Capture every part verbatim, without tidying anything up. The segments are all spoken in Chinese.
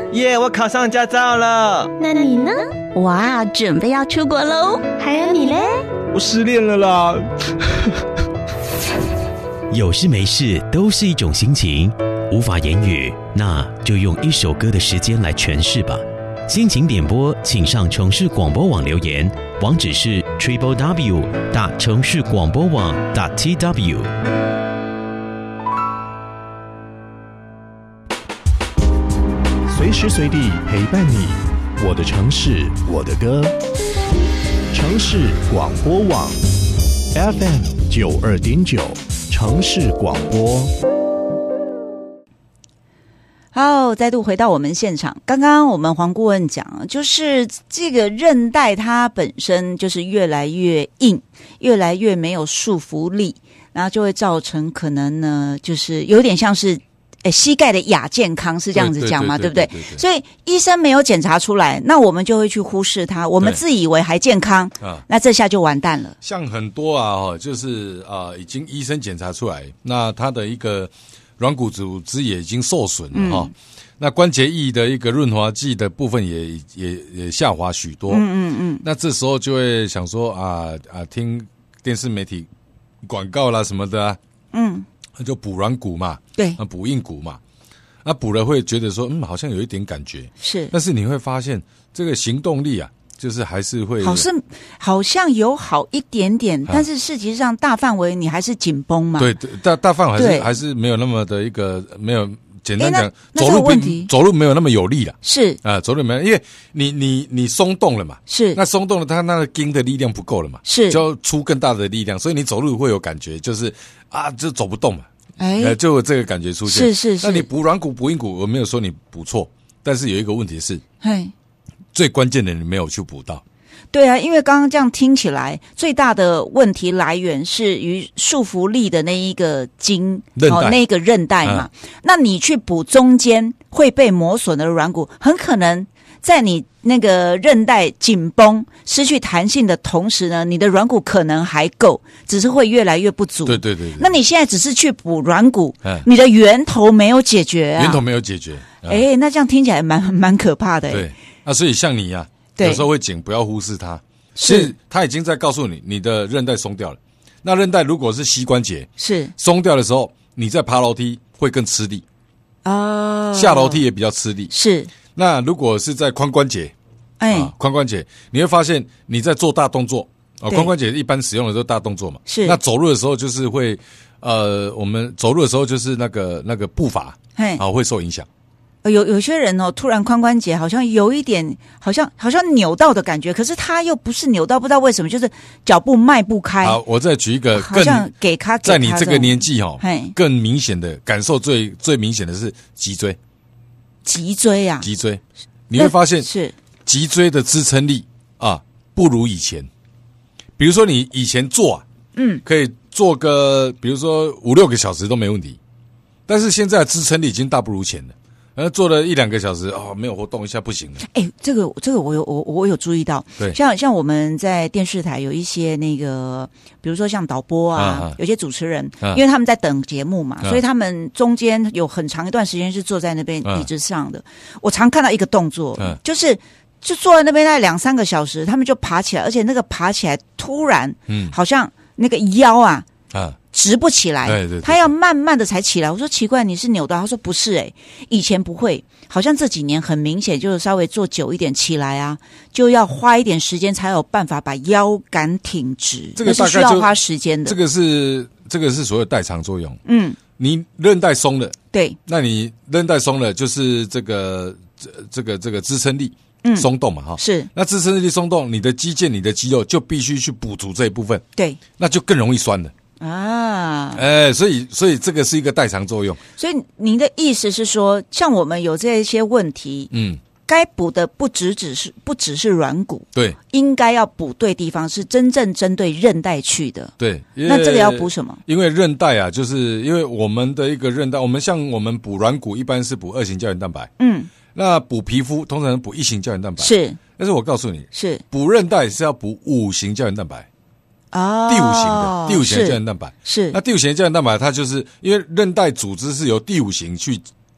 耶，我考上驾照了。 那你呢？ 哇，准备要出国喽。 还有你嘞？ 我失恋了啦。 有事没事都是一种心情，无法言语，那就用一首歌的时间来诠释吧。心情点播，请上城市广播网留言，网址是 triple w 打城市广播网 .tw。 随时随地陪伴你，我的城市，我的歌。城市广播网 F M 九二点九，城市广播。 好，再度回到我们现场。刚刚我们黄顾问讲，就是这个韧带它本身就是越来越硬，越来越没有束缚力，然后就会造成可能呢，就是有点像是诶膝盖的亚健康，是这样子讲吗？对不对？所以医生没有检查出来，那我们就会去忽视它，我们自以为还健康，那这下就完蛋了。 像很多啊，就是啊，已经医生检查出来，那他的一个软骨组织也已经受损了哈、嗯，那关节液的一个润滑剂的部分也也也下滑许多，嗯嗯嗯，那这时候就会想说啊啊，听电视媒体广告啦什么的、啊，嗯，那就补软骨嘛， 对， 啊补硬骨嘛，那补了会觉得说嗯好像有一点感觉， 是， 但是你会发现这个行动力啊。就是还是会好是好像有好一点点、啊，但是实际上大范围你还是紧绷嘛。 对，大大范围还是还是没有那么的一个没有简单讲，走路问题走路没有那么有力了。 是啊，走路没有，因为你你你松动了嘛， 是那松动了，它那个筋的力量不够了嘛， 是就要出更大的力量，所以你走路会有感觉，就是啊，就走不动嘛， 哎、 呃，就有这个感觉出现。 是是是， 那你补软骨补硬骨，我没有说你补错，但是有一个问题是， 嘿， 最关键的你没有去补到。 对啊，因为刚刚这样听起来，最大的问题来源是于束缚力的那一个筋， 哦， 那个韧带嘛、嗯。那你去补中间会被磨损的软骨，很可能在你那个韧带紧绷、失去弹性的同时呢，你的软骨可能还够，只是会越来越不足。 对对 对, 对。 那你现在只是去补软骨、 嗯， 你的源头没有解决啊， 源头没有解决。 哎、嗯，那这样听起来蛮蛮可怕的。 对，那所以像你呀、啊。有时候会紧，不要忽视它。 是， 它已经在告诉你，你的韧带松掉了。那韧带如果是膝关节， 是松掉的时候，你在爬楼梯会更吃力哦， 下楼梯也比较吃力。 是， 那如果是在髋关节， 哎， 啊、髋关节，你会发现你在做大动作啊，髋关节一般使用的都是大动作嘛。 是， 那走路的时候就是会，呃，我们走路的时候就是那个那个步伐， 哎， 啊会受影响。 有有些人哦，突然髋关节好像有一点，好像好像扭到的感觉，可是他又不是扭到，不知道为什么，就是脚步迈不开。 好，我再举一个更， 好像给他在你这个年纪哈、 哦， 更明显的感受最最明显的是脊椎。 脊椎啊， 脊椎，你会发现是脊椎的支撑力啊不如以前。比如说你以前坐啊， 嗯， 可以坐个比如说五六个小时都没问题，但是现在的支撑力已经大不如前了。然后做了一两个小时哦，没有活动一下不行了。 哎、欸，这个这个我有我我有注意到， 对， 像像我们在电视台有一些那个，比如说像导播啊，啊有些主持人、啊，因为他们在等节目嘛、啊，所以他们中间有很长一段时间是坐在那边椅子上的。啊、我常看到一个动作，啊、就是就坐在那边大概两三个小时，他们就爬起来，而且那个爬起来突然，嗯，好像那个腰啊。 啊直不起来， 对对对， 他要慢慢的才起来。我说奇怪，你是扭到？他说不是、欸，哎，以前不会，好像这几年很明显，就是稍微坐久一点起来啊，就要花一点时间才有办法把腰杆挺直， 这个是需要花时间的。 这个是这个是所谓代偿作用。 嗯， 你韧带松了， 对， 那你韧带松了，就是这个这这个这个支撑力。 嗯， 松动嘛，哈， 是。 那支撑力松动，你的肌腱、你的肌肉就必须去补足这一部分， 对， 那就更容易酸了。 啊， 哎、欸，所以所以这个是一个代偿作用。 所以您的意思是说，像我们有这些问题， 嗯， 该补的不只只是不只是软骨， 对， 应该要补对地方，是真正针对韧带去的。 对， 那这个要补什么？ 因为韧带啊，就是因为我们的一个韧带，我们像我们补软骨一般是补二型胶原蛋白， 嗯， 那补皮肤通常补一型胶原蛋白， 是。 但是我告诉你， 是补韧带是要补五型胶原蛋白。 哦， 第五型的第五型的胶原蛋白是， 那第五型的胶原蛋白，它就是因为韧带组织是由第五型去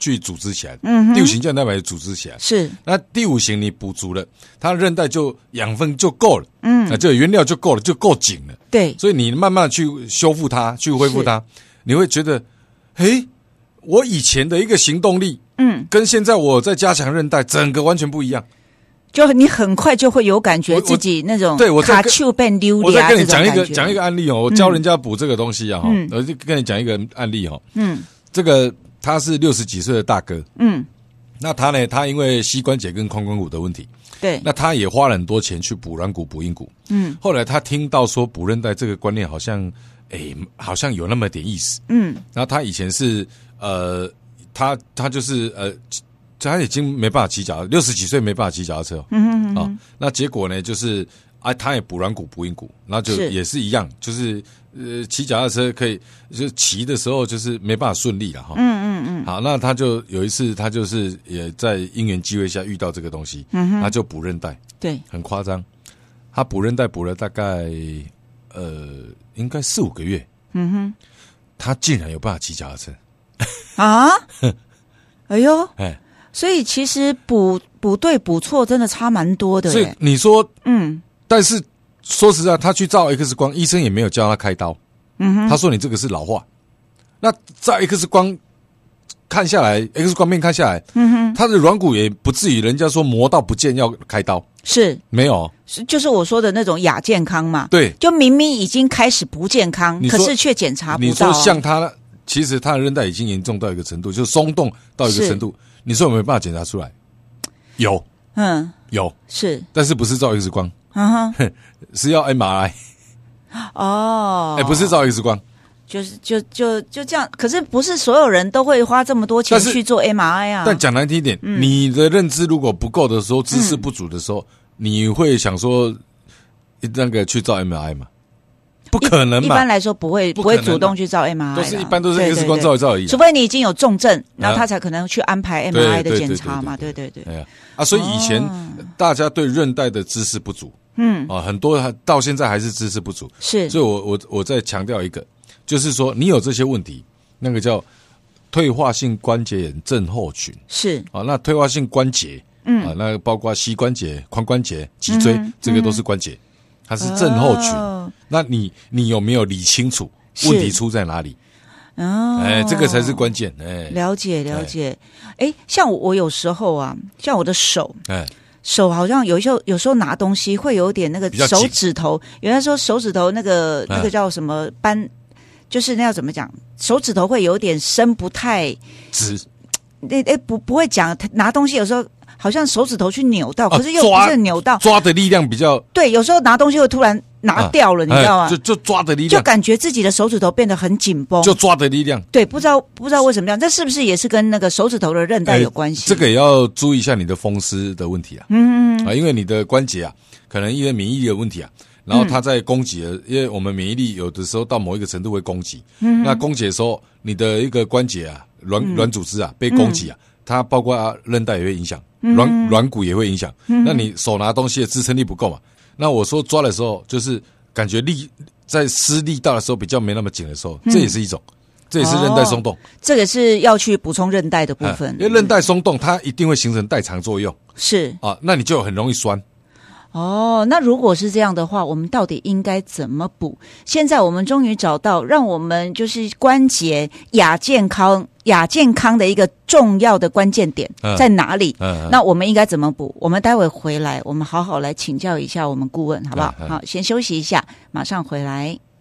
去组织起来， 嗯， 第五型胶原蛋白组织起来， 是。 那第五型你补足了，它韧带就养分就够了， 嗯， 那就原料就够了，就够紧了。 对， 所以你慢慢去修复它，去恢复它，你会觉得，诶，我以前的一个行动力， 嗯， 跟现在我在加强韧带，整个完全不一样。 就你很快就会有感觉自己那种对我卡丘变溜我再跟你讲一个讲讲一个案例哦，我教人家补这个东西啊， 嗯， 我就跟你讲一个案例哈， 嗯， 这个他是六十几岁的大哥， 嗯， 那他呢，他因为膝关节跟髋关骨的问题， 对， 那他也花了很多钱去补软骨、补硬骨， 嗯， 后来他听到说补韧带这个观念好像，诶，好像有那么点意思， 嗯， 然后他以前是呃，他他就是呃。他已经没办法骑脚，六十几岁没办法骑脚踏车，嗯嗯嗯，啊，那结果呢，就是啊，他也补软骨、补硬骨，然后就也是一样，就是呃，骑脚踏车可以，就骑的时候就是没办法顺利了哈，嗯嗯嗯，好，那他就有一次，他就是也在因缘机会下遇到这个东西，嗯哼，他就补韧带， 对， 很夸张，他补韧带补了大概呃，应该四五个月，嗯哼，他竟然有办法骑脚踏车， 啊，哎呦， 哎。 所以其实补补对补错真的差蛮多的， 所以你说， 嗯， 但是说实在，他去照 X 光，医生也没有叫他开刀，嗯哼，他说你这个是老化。那照 X 光看下来 ，X 光片看下来，嗯哼，他的软骨也不至于人家说磨到不见要开刀， 是没有， 是就是我说的那种亚健康嘛， 对， 就明明已经开始不健康，可是却检查不到、啊。 你说像他，其实他的韧带已经严重到一个程度，就松动到一个程度。你说有没有办法检查出来？有， 嗯， 有是， 但是不是照 X 光， 嗯哼， 是要 M R I， 哦， 哎、欸，不是照 X 光， 就是就就就这样。可是不是所有人都会花这么多钱去做 M R I 啊。 但讲难听一点、嗯，你的认知如果不够的时候，知识不足的时候，嗯、你会想说那个去照 M R I 吗？不可能嘛！ 一般来说不会不会主动去照 M R I， 都是一般都是 X 光照一照而已。 除非你已经有重症，然后他才可能去安排 M R I 的检查嘛。对对对。 哎呀啊，所以以前大家对韧带的知识不足，嗯啊，很多到现在还是知识不足。 是， 所以我我我再强调一个，就是说你有这些问题，那个叫退化性关节炎症候群。 是啊，那退化性关节，嗯啊，那包括膝关节、髋关节、脊椎，嗯、这个都是关节。它是症候群，哦、那你你有没有理清楚问题出在哪里？哦，哎，这个才是关键。哎， 了解了解。哎，像我，我有时候啊，像我的手， 哎， 手好像有时候有时候拿东西会有点那个手指头，有人说手指头那个那个叫什么斑，就是那要怎么讲？手指头会有点伸不太直。 哎哎，不不会讲拿东西有时候。好像手指头去扭到，可是又不是扭到， 啊、抓, 抓的力量比较对。有时候拿东西会突然拿掉了，啊、你知道吗？ 就就抓的力量， 就感觉自己的手指头变得很紧绷， 就抓的力量。 对，不知道不知道为什么这样，这是不是也是跟那个手指头的韧带有关系？ 这个也要注意一下你的风湿的问题啊。嗯嗯啊，因为你的关节啊，可能因为免疫力的问题啊，然后它在攻击了，嗯、因为我们免疫力有的时候到某一个程度会攻击，嗯，那攻击的时候，你的一个关节啊，软软组织啊被攻击啊。嗯，它包括韧带也会影响，软软骨也会影响。嗯、那你手拿东西的支撑力不够嘛？那我说抓的时候，就是感觉力在施力道的时候比较没那么紧的时候，嗯、这也是一种，这也是韧带松动。哦、 这个是要去补充韧带的部分， 因为韧带松动，它一定会形成代偿作用。 是啊，那你就很容易酸。 哦，那如果是这样的话，我们到底应该怎么补？现在我们终于找到让我们就是关节亚健康、亚健康的一个重要的关键点在哪里？嗯嗯、那我们应该怎么补？我们待会回来，我们好好来请教一下我们顾问，好不好？嗯嗯、好，先休息一下，马上回来。